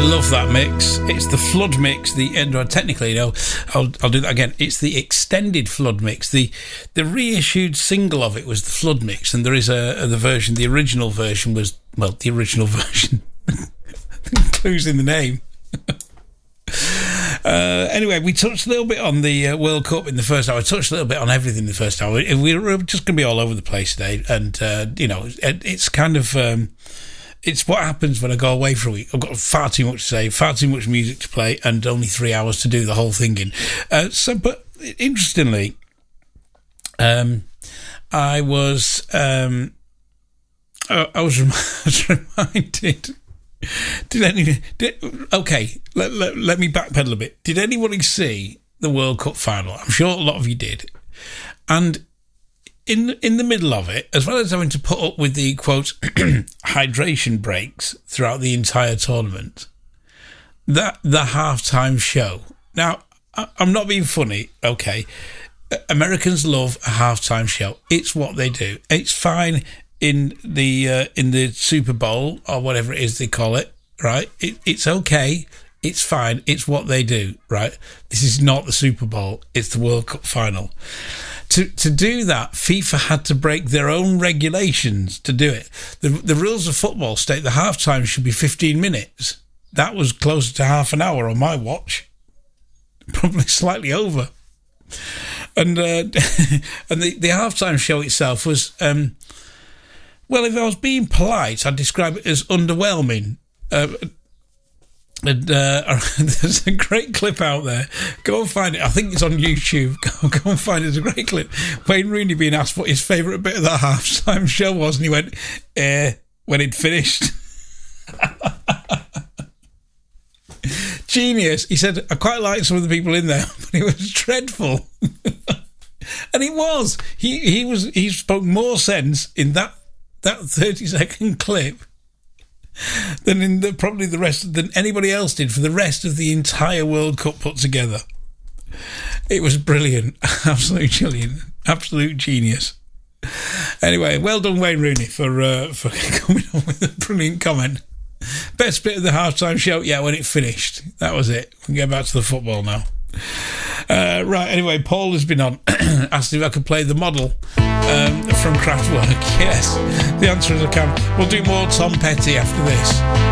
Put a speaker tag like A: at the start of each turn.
A: Love that mix. It's the flood mix. Technically, I'll do that again. It's the extended flood mix. The reissued single of it was the flood mix, and there is the version. The original version was the original version. Clues in the name. Anyway, we touched a little bit on the World Cup in the first hour. I touched a little bit on everything in the first hour. We're just going to be all over the place today, and it's kind of. It's what happens when I go away for a week. I've got far too much to say, far too much music to play, and only 3 hours to do the whole thing in. But interestingly, I was reminded. Let me backpedal a bit. Did anybody see the World Cup final? I'm sure a lot of you did, and. In the middle of it, as well as having to put up with the, quote, hydration breaks throughout the entire tournament, the halftime show. Now, I'm not being funny, okay? Americans love a halftime show. It's what they do. It's fine in the Super Bowl, or whatever it is they call it, right? It's okay. It's fine. It's what they do, right? This is not the Super Bowl. It's the World Cup final. To do that, FIFA had to break their own regulations to do it. The rules of football state the halftime should be 15 minutes. That was closer to half an hour on my watch. Probably slightly over. And the halftime show itself was, if I was being polite, I'd describe it as underwhelming. And there's a great clip out there. Go and find it. I think it's on YouTube. Go and find it. It's a great clip. Wayne Rooney being asked what his favourite bit of that halftime show was, and he went, when he'd finished. Genius. He said, I quite liked some of the people in there, but it was dreadful. And it was. He spoke more sense in that 30-second clip than in than anybody else did for the rest of the entire World Cup put together. It was brilliant. Absolute genius. Anyway, well done, Wayne Rooney, for coming up with a brilliant comment. Best bit of the halftime show, when it finished. That was it. We can get back to the football now. Right, anyway, Paul has been on, asked if I could play the model from Kraftwerk. Yes, the answer is I can. We'll do more Tom Petty after this.